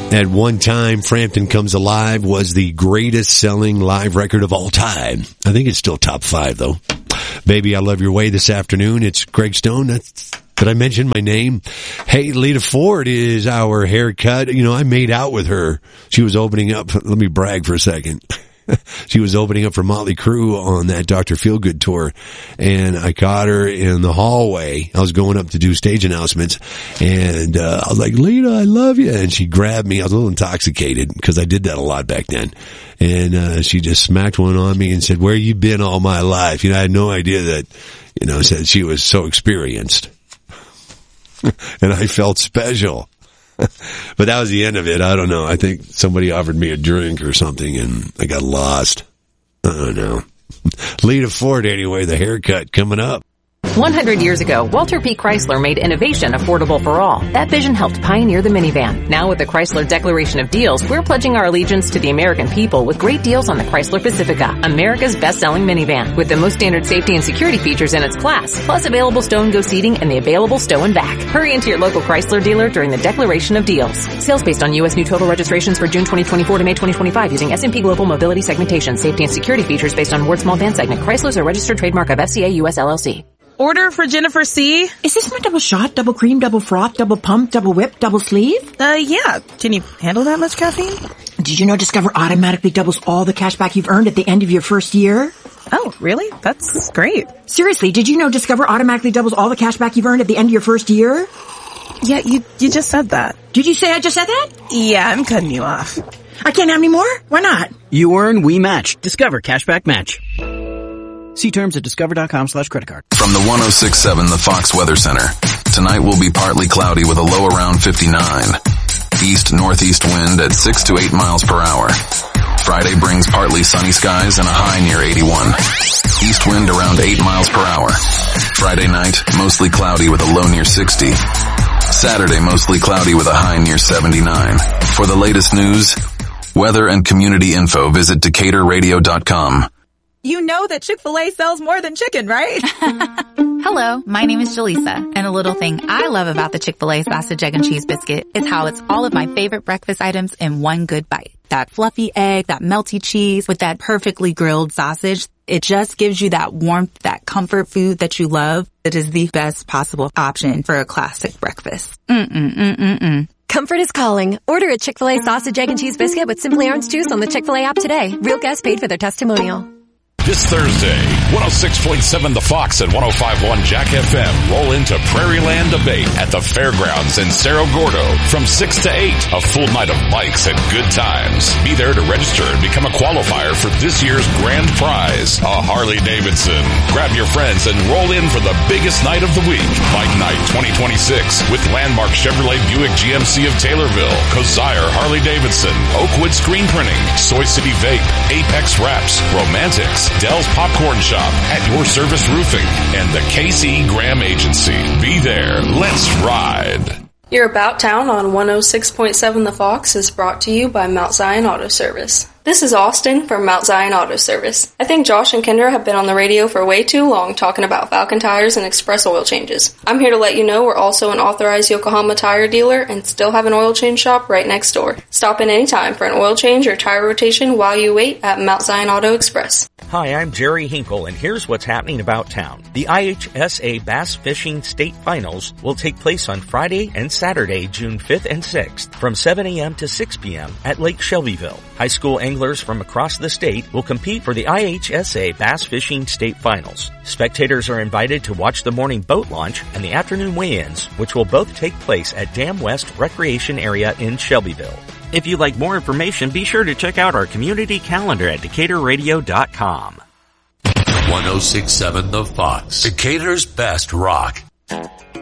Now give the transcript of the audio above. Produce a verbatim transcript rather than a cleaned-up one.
At one time, Frampton Comes Alive was the greatest selling live record of all time. I think it's still top five, though. Baby, I Love Your Way this afternoon. It's Greg Stone. That's, did I mention my name? Hey, Lita Ford is our haircut. You know, I made out with her. She was opening up. Let me brag for a second. She was opening up for Motley Crue on that Doctor Feelgood tour, and I caught her in the hallway. I was going up to do stage announcements, and uh, I was like, Lita, I love you. And she grabbed me. I was a little intoxicated because I did that a lot back then. And uh, she just smacked one on me and said, where you been all my life? You know, I had no idea that, you know, said she was so experienced. And I felt special. But that was the end of it. I don't know. I think somebody offered me a drink or something, and I got lost. I don't know. Lita Ford, anyway, the haircut coming up. one hundred years ago, Walter P. Chrysler made innovation affordable for all. That vision helped pioneer the minivan. Now with the Chrysler Declaration of Deals, we're pledging our allegiance to the American people with great deals on the Chrysler Pacifica, America's best-selling minivan, with the most standard safety and security features in its class, plus available stow and go seating and the available stow and back. Hurry into your local Chrysler dealer during the Declaration of Deals. Sales based on U S new total registrations for June twenty twenty-four to May twenty twenty-five using S and P Global Mobility Segmentation. Safety and security features based on Ward Small Van Segment. Chrysler's a registered trademark of F C A U S L L C. Order for Jennifer C. Is this my double shot, double cream, double froth, double pump, double whip, double sleeve? Uh, yeah. Can you handle that much caffeine? Did you know Discover automatically doubles all the cash back you've earned at the end of your first year? Oh, really? That's great. Seriously, did you know Discover automatically doubles all the cash back you've earned at the end of your first year? Yeah, you you just said that. Did you say I just said that? Yeah, I'm cutting you off. I can't have any more? Why not? You earn, we match. Discover Cashback Match. See terms at discover.com slash credit card. From the one oh six point seven, the Fox Weather Center. Tonight will be partly cloudy with a low around fifty-nine. East-northeast wind at six to eight miles per hour. Friday brings partly sunny skies and a high near eighty-one. East wind around eight miles per hour. Friday night, mostly cloudy with a low near sixty. Saturday, mostly cloudy with a high near seventy-nine. For the latest news, weather and community info, visit Decatur Radio dot com. You know that Chick-fil-A sells more than chicken, right? Hello, my name is Jaleesa, and a little thing I love about the Chick-fil-A Sausage, Egg, and Cheese Biscuit is how it's all of my favorite breakfast items in one good bite. That fluffy egg, that melty cheese with that perfectly grilled sausage. It just gives you that warmth, that comfort food that you love. It is the best possible option for a classic breakfast. Mm-mm-mm-mm-mm. Comfort is calling. Order a Chick-fil-A Sausage, Egg, and Cheese Biscuit with Simply Orange Juice on the Chick-fil-A app today. Real guests paid for their testimonial. This Thursday, one oh six point seven The Fox and one oh five point one Jack F M roll into Prairie Land Debate at the Fairgrounds in Cerro Gordo from six to eight. A full night of bikes and good times. Be there to register and become a qualifier for this year's grand prize, a Harley Davidson. Grab your friends and roll in for the biggest night of the week. Bike Night twenty twenty-six with Landmark Chevrolet Buick G M C of Taylorville, Kosire Harley Davidson, Oakwood Screen Printing, Soy City Vape, Apex Wraps, Romantics, Dell's Popcorn Shop, At Your Service Roofing, and the K C Graham Agency. Be there. Let's ride. Your About Town on one oh six point seven The Fox is brought to you by Mount Zion Auto Service. This is Austin from Mount Zion Auto Service. I think Josh and Kendra have been on the radio for way too long talking about Falcon tires and express oil changes. I'm here to let you know we're also an authorized Yokohama tire dealer and still have an oil change shop right next door. Stop in anytime for an oil change or tire rotation while you wait at Mount Zion Auto Express. Hi, I'm Jerry Hinkle, and here's what's happening about town. The I H S A Bass Fishing State Finals will take place on Friday and Saturday, June fifth and sixth, from seven a.m. to six p.m. at Lake Shelbyville. High school anglers from across the state will compete for the I H S A Bass Fishing State Finals. Spectators are invited to watch the morning boat launch and the afternoon weigh-ins, which will both take place at Dam West Recreation Area in Shelbyville. If you'd like more information, be sure to check out our community calendar at Decatur Radio dot com. one oh six point seven The Fox, Decatur's best rock.